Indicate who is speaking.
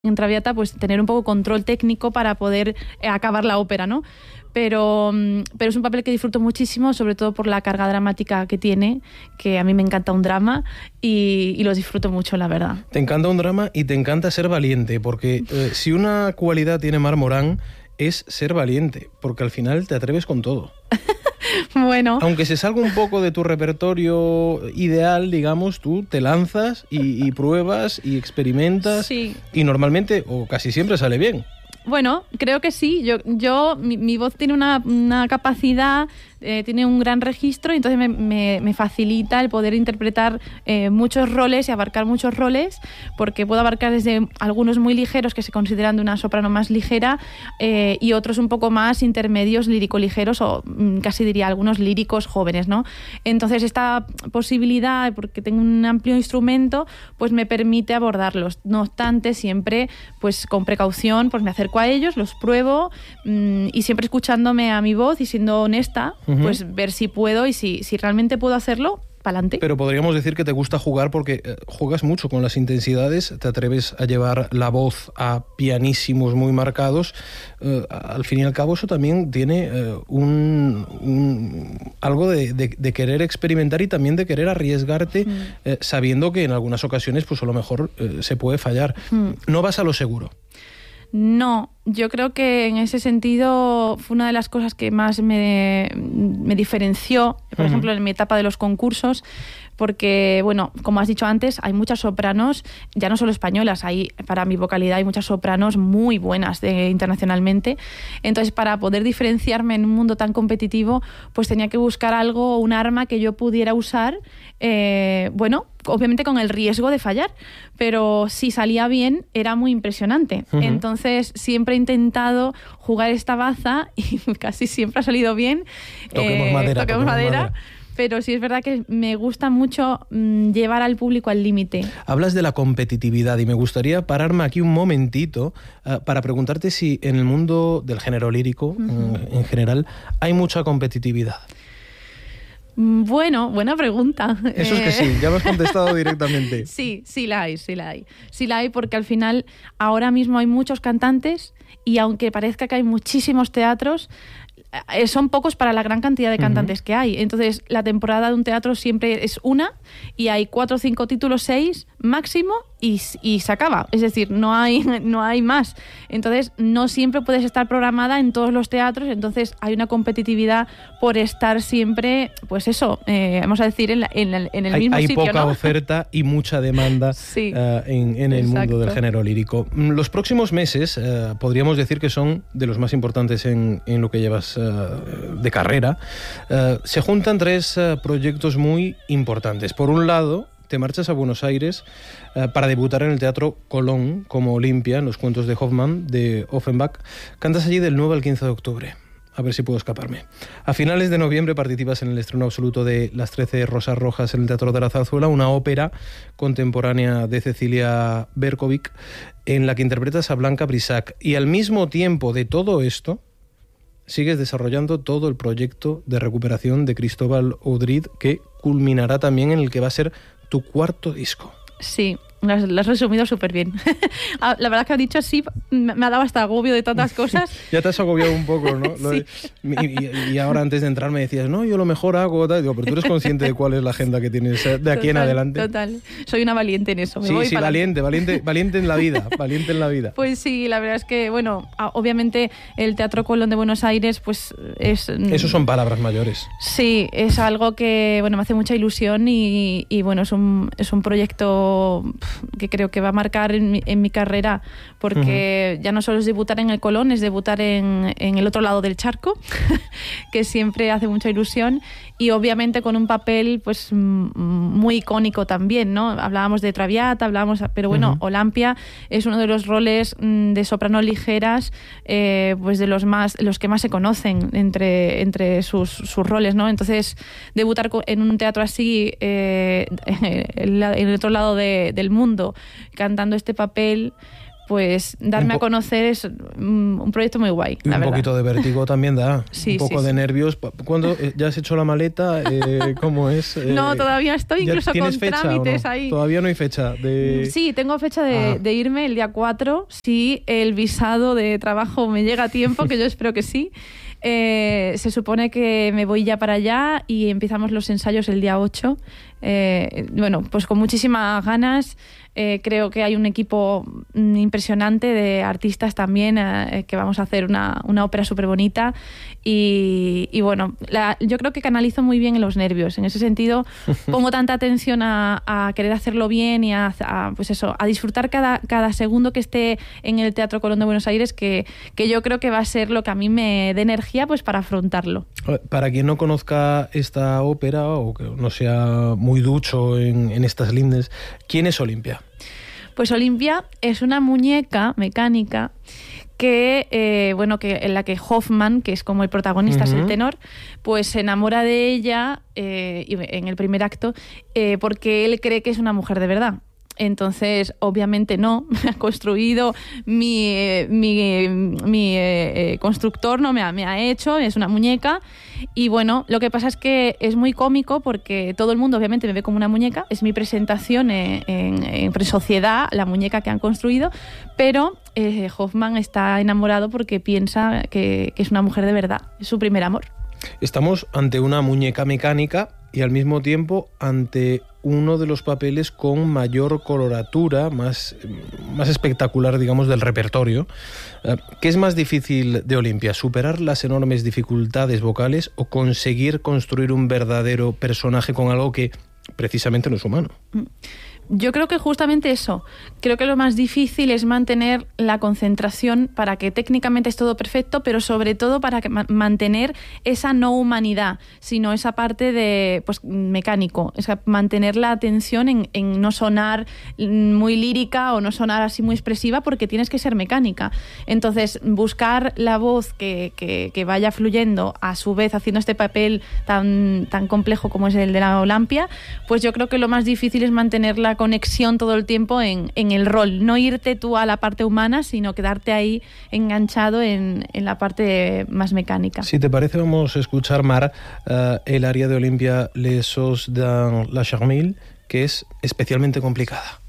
Speaker 1: en Traviata, pues tener un poco control técnico para poder acabar la ópera, ¿no? Pero es un papel que disfruto muchísimo, sobre todo por la carga dramática que tiene, que a mí me encanta un drama y lo disfruto mucho, la verdad.
Speaker 2: Te encanta un drama y te encanta ser valiente, porque si una cualidad tiene Mar Morán es ser valiente, porque al final te atreves con todo.
Speaker 1: Bueno.
Speaker 2: Aunque se salga un poco de tu repertorio ideal, digamos, tú te lanzas y pruebas y experimentas.
Speaker 1: Sí.
Speaker 2: Y normalmente, o casi siempre, sale bien.
Speaker 1: Bueno, creo que sí. Mi voz tiene una capacidad, tiene un gran registro, y entonces me facilita el poder interpretar muchos roles y abarcar muchos roles, porque puedo abarcar desde algunos muy ligeros, que se consideran de una soprano más ligera, y otros un poco más intermedios, lírico-ligeros, o casi diría algunos líricos jóvenes, ¿no? Entonces esta posibilidad, porque tengo un amplio instrumento, pues me permite abordarlos. No obstante, siempre pues con precaución, pues me acerco a ellos, los pruebo, y siempre escuchándome a mi voz y siendo honesta, pues ver si puedo, y si realmente puedo hacerlo, pa'lante.
Speaker 2: Pero podríamos decir que te gusta jugar porque juegas mucho con las intensidades, te atreves a llevar la voz a pianísimos muy marcados. Al fin y al cabo eso también tiene algo de querer experimentar y también de querer arriesgarte, sabiendo que en algunas ocasiones pues a lo mejor se puede fallar. No vas a lo seguro.
Speaker 1: No, yo creo que en ese sentido fue una de las cosas que más me diferenció, por ejemplo, en mi etapa de los concursos, porque, bueno, como has dicho antes, hay muchas sopranos, ya no solo españolas, para mi vocalidad hay muchas sopranos muy buenas internacionalmente. Entonces, para poder diferenciarme en un mundo tan competitivo, pues tenía que buscar algo, un arma que yo pudiera usar, bueno, obviamente con el riesgo de fallar, pero si salía bien era muy impresionante. Entonces siempre he intentado jugar esta baza y casi siempre ha salido bien.
Speaker 2: Toquemos madera.
Speaker 1: Pero sí es verdad que me gusta mucho llevar al público al límite.
Speaker 2: Hablas de la competitividad y me gustaría pararme aquí un momentito para preguntarte si en el mundo del género lírico, en general, hay mucha competitividad.
Speaker 1: Bueno, buena pregunta.
Speaker 2: Eso es que sí, ya me has contestado directamente.
Speaker 1: Sí la hay. Sí la hay, porque al final ahora mismo hay muchos cantantes, y aunque parezca que hay muchísimos teatros, son pocos para la gran cantidad de cantantes que hay. Entonces, la temporada de un teatro siempre es una, y hay 4 o 5 títulos, 6 máximo, y se acaba. Es decir, no hay más. Entonces, no siempre puedes estar programada en todos los teatros. Entonces, hay una competitividad por estar siempre, pues eso, vamos a decir, en el mismo
Speaker 2: hay
Speaker 1: sitio,
Speaker 2: poca,
Speaker 1: ¿no?
Speaker 2: oferta y mucha demanda
Speaker 1: sí,
Speaker 2: en el mundo del género lírico. Los próximos meses podríamos decir que son de los más importantes en lo que llevas de carrera. Se juntan 3 proyectos muy importantes. Por un lado, te marchas a Buenos Aires para debutar en el Teatro Colón como Olimpia, en los cuentos de Hoffmann, de Offenbach. Cantas allí del 9 al 15 de octubre. A ver si puedo escaparme. A finales de noviembre participas en el estreno absoluto de Las 13 Rosas Rojas en el Teatro de la Zarzuela, una ópera contemporánea de Cecilia Berkovic, en la que interpretas a Blanca Brisac. Y al mismo tiempo de todo esto, sigues desarrollando todo el proyecto de recuperación de Cristóbal Audrid, que culminará también en el que va a ser tu 4º disco.
Speaker 1: Sí, lo has resumido súper bien. La verdad que has dicho así, me ha dado hasta agobio de tantas cosas.
Speaker 2: Ya te has agobiado un poco, ¿no?
Speaker 1: Sí.
Speaker 2: Y ahora antes de entrar me decías, no, yo lo mejor hago, tal. Digo, pero tú eres consciente de cuál es la agenda que tienes de aquí en adelante.
Speaker 1: Total, soy una valiente en eso.
Speaker 2: Sí, valiente en la vida, valiente en la vida.
Speaker 1: Pues sí, la verdad es que, bueno, obviamente el Teatro Colón de Buenos Aires, pues es...
Speaker 2: Esos son palabras mayores.
Speaker 1: Sí, es algo que, bueno, me hace mucha ilusión, y bueno, es un proyecto que creo que va a marcar en mi carrera, porque ya no solo es debutar en el Colón, es debutar en el otro lado del charco, que siempre hace mucha ilusión, y obviamente con un papel pues muy icónico también, ¿no? Hablábamos de Traviata, pero bueno, Olimpia es uno de los roles de soprano ligeras, pues de los que más se conocen entre sus roles, ¿no? Entonces, debutar en un teatro así, en el otro lado del mundo, cantando este papel, pues darme a conocer es un proyecto muy guay,
Speaker 2: y
Speaker 1: la
Speaker 2: un
Speaker 1: verdad.
Speaker 2: Poquito de vértigo también da,
Speaker 1: Sí,
Speaker 2: un poco de nervios. ¿Cuándo ya has hecho la maleta? ¿Cómo es?
Speaker 1: No, todavía estoy incluso con trámites ahí.
Speaker 2: Todavía no hay fecha de...
Speaker 1: Sí, tengo fecha de irme el día 4, si el visado de trabajo me llega a tiempo, que yo espero que sí. Se supone que me voy ya para allá y empezamos los ensayos el día 8. Bueno, pues con muchísimas ganas. Creo que hay un equipo impresionante de artistas también, que vamos a hacer una ópera súper bonita y bueno, yo creo que canalizo muy bien los nervios. En ese sentido pongo tanta atención a querer hacerlo bien y a disfrutar cada segundo que esté en el Teatro Colón de Buenos Aires, que yo creo que va a ser lo que a mí me dé energía pues para afrontarlo.
Speaker 2: Para quien no conozca esta ópera o que no sea muy ducho en estas lindes, ¿quién es Olimpia?
Speaker 1: Pues Olimpia es una muñeca mecánica que en la que Hoffmann, que es como el protagonista, es el tenor, pues se enamora de ella en el primer acto porque él cree que es una mujer de verdad. Entonces, obviamente no, me ha construido mi constructor, no me ha hecho, es una muñeca. Y bueno, lo que pasa es que es muy cómico porque todo el mundo obviamente me ve como una muñeca, es mi presentación en sociedad, la muñeca que han construido, pero Hoffmann está enamorado porque piensa que es una mujer de verdad, es su primer amor.
Speaker 2: Estamos ante una muñeca mecánica y al mismo tiempo ante uno de los papeles con mayor coloratura, más espectacular, digamos, del repertorio. ¿Qué es más difícil de Olimpia? ¿Superar las enormes dificultades vocales o conseguir construir un verdadero personaje con algo que precisamente no es humano?
Speaker 1: Yo creo que justamente eso. Creo que lo más difícil es mantener la concentración para que técnicamente es todo perfecto, pero sobre todo para que mantener esa no humanidad, sino esa parte de mecánico. Es mantener la atención en no sonar muy lírica o no sonar así muy expresiva, porque tienes que ser mecánica. Entonces, buscar la voz que vaya fluyendo, a su vez haciendo este papel tan complejo como es el de la Olimpia, pues yo creo que lo más difícil es mantener la conexión todo el tiempo en el rol, no irte tú a la parte humana, sino quedarte ahí enganchado en la parte más mecánica.
Speaker 2: Si te parece, vamos a escuchar, Mar, el aria de Olimpia Les Os dans la Charmille, que es especialmente complicada.